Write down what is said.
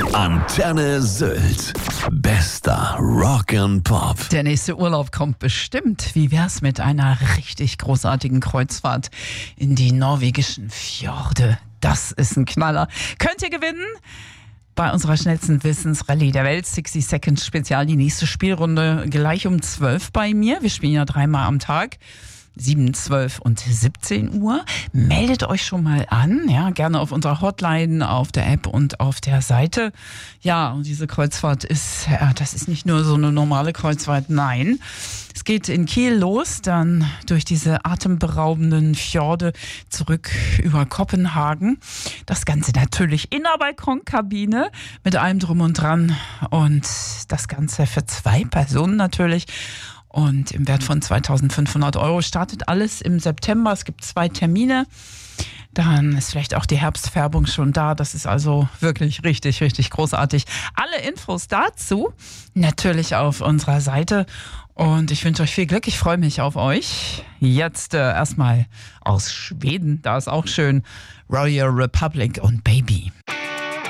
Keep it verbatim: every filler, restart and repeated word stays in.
Antenne Sylt. Bester Rock'n'Pop. Der nächste Urlaub kommt bestimmt. Wie wär's mit einer richtig großartigen Kreuzfahrt in die norwegischen Fjorde? Das ist ein Knaller. Könnt ihr gewinnen? Bei unserer schnellsten Wissensrallye der Welt, sechzig Seconds Spezial, die nächste Spielrunde gleich um zwölf bei mir. Wir spielen ja dreimal am Tag. sieben, zwölf und siebzehn Uhr. Meldet euch schon mal an, ja, gerne auf unserer Hotline, auf der App und auf der Seite. Ja, und diese Kreuzfahrt ist, ja, das ist nicht nur so eine normale Kreuzfahrt, nein. Es geht in Kiel los, dann durch diese atemberaubenden Fjorde zurück über Kopenhagen. Das Ganze natürlich in der Balkonkabine mit allem drum und dran und das Ganze für zwei Personen natürlich. Und im Wert von zweitausendfünfhundert Euro startet alles im September. Es gibt zwei Termine. Dann ist vielleicht auch die Herbstfärbung schon da. Das ist also wirklich richtig, richtig großartig. Alle Infos dazu natürlich auf unserer Seite. Und ich wünsche euch viel Glück. Ich freue mich auf euch. Jetzt äh, erstmal aus Schweden. Da ist auch schön Royal Republic und Baby.